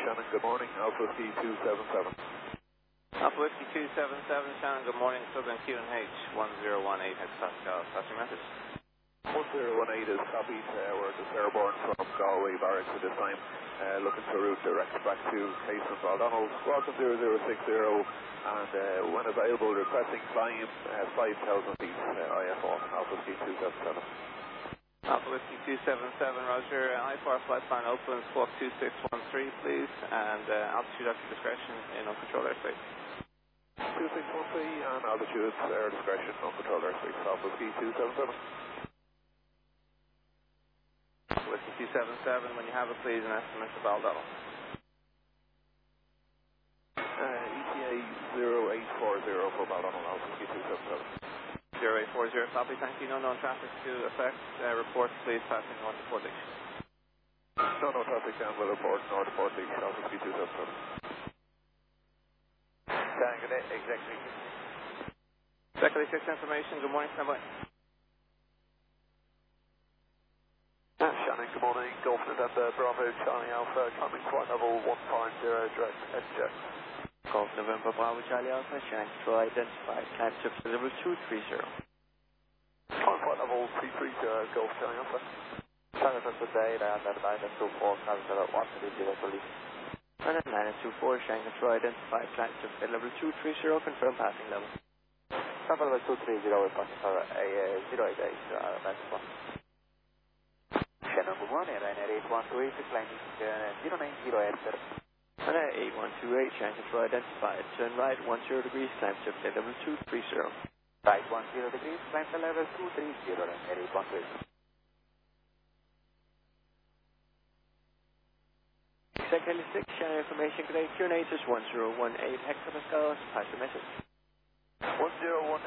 Shannon, good morning. Alpha Whiskey 277. Alpha Whiskey 277, Shannon, good morning. Southern QNH 1018 hectopascal. That's your message. 1018 is copied. We're just airborne from Galway Barracks at this time. Looking for route direct back to Casement Baldonnel. Squadron 0060 and when available requesting climb 5,000 feet IFR. Alpha Whiskey 277. Alpha Whiskey 277, Roger. IFR flight plan open, squawk 2613 please, and altitude at your discretion in uncontrolled airspace. 2613 and altitude air discretion, uncontrolled airspace. Alpha Whiskey 277. Whiskey 277, when you have it, please, an estimate of Baldonnel. ETA 0840 for Baldonnel, Alpha Whiskey 277. 0840, copy, thank you. No known traffic to affect. Report, please, passing north of Port Leash. No traffic down with report, north of Port Leash, Alpha Whiskey 277. Tango, exactly. Secondly 6 information, good morning, stand by. Shannon, good morning. Golf November, Bravo, Charlie Alpha, climbing flight level 150, direct enter. Golf November, Bravo, Charlie Alpha, Shannon Control identified, climb to level 230. Climb flight level 330, Golf Charlie Alpha. Shannon for today, and then 924, climbing level 130, police. And then 924, Shannon Control identified, climb to level 230, confirm passing level. Climb level 230, passing for A088, that's one. Shannon, good morning, Ryanair 8128, climbing 090 enter. And 8128, Shannon Control identified, turn right 10 degrees, climb to level 230. Right 10 degrees, climb to level 230, Ryanair 8128. Exactly 6, Shannon information, today QNH is 1018 hectopascals, pass the message. 1018.